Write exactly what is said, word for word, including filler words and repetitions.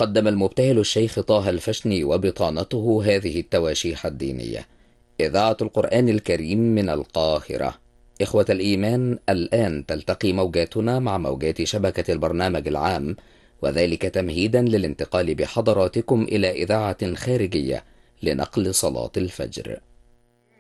قدم المبتهل الشيخ طه الفشني وبطانته هذه التواشيح الدينية. إذاعة القرآن الكريم من القاهرة. إخوة الإيمان، الآن تلتقي موجاتنا مع موجات شبكة البرنامج العام، وذلك تمهيدا للانتقال بحضراتكم إلى إذاعة خارجية لنقل صلاة الفجر.